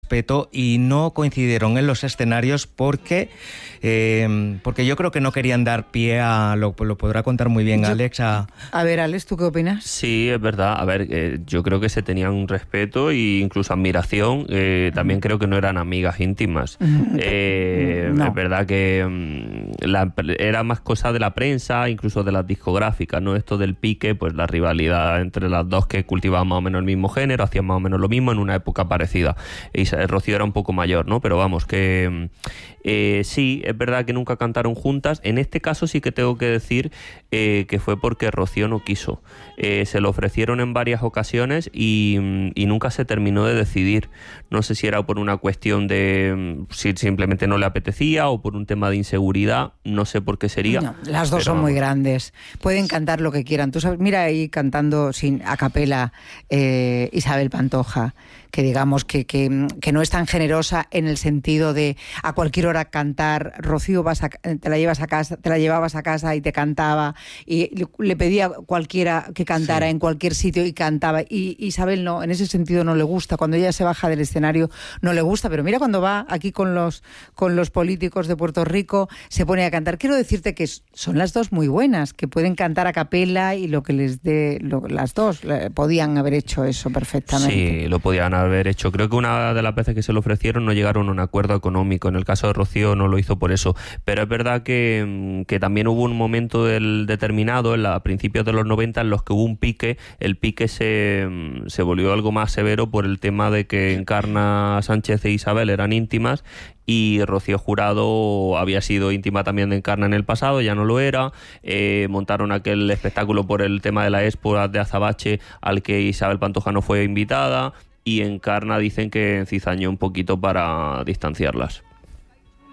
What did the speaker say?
respeto y no coincidieron en los escenarios porque yo creo que no querían dar pie a, lo podrá contar muy bien Alex. A ver, Alex, ¿tú qué opinas? Sí, es verdad. A ver, yo creo que se tenían un respeto e incluso admiración. También creo que no eran amigas íntimas. No. Es verdad que era más cosa de la prensa, incluso de las discográficas, ¿no? Esto del pique, pues la rivalidad entre las dos que cultivaban más o menos el mismo género, hacían más o menos lo mismo en una época parecida. Y Rocío era un poco mayor, ¿no? Pero vamos, que sí, es verdad que nunca cantaron juntas. En este caso sí que tengo que decir que fue porque Rocío no quiso. Se lo ofrecieron en varias ocasiones y nunca se terminó de decidir. No sé si era por una cuestión de si simplemente no le apetecía o por un tema de inseguridad, no sé por qué sería. No, las dos son muy grandes, pueden cantar lo que quieran. Tú sabes, mira ahí cantando a capela Isabel Pantoja, que digamos que no es tan generosa en el sentido de a cualquier hora cantar. Rocío te la llevabas a casa y te cantaba, y le pedía a cualquiera que cantara en cualquier sitio y cantaba. Y Isabel no, en ese sentido no le gusta. Cuando ella se baja del escenario no le gusta, pero mira cuando va aquí con los políticos de Puerto Rico se pone a cantar. Quiero decirte que son las dos muy buenas, que pueden cantar a capela y lo que les dé, las dos podían haber hecho eso perfectamente. Sí, lo podían haber hecho. Creo que una de las veces que se lo ofrecieron no llegaron a un acuerdo económico. En el caso de Rocío no lo hizo por eso. Pero es verdad que también hubo un momento determinado, a principios de los 90, en los que hubo un pique. El pique se volvió algo más severo por el tema de que Encarna Sánchez e Isabel eran íntimas y Rocío Jurado había sido íntima también de Encarna en el pasado, ya no lo era. Montaron aquel espectáculo por el tema de la Expo de Azabache al que Isabel Pantoja no fue invitada, y Encarna dicen que cizañó un poquito para distanciarlas.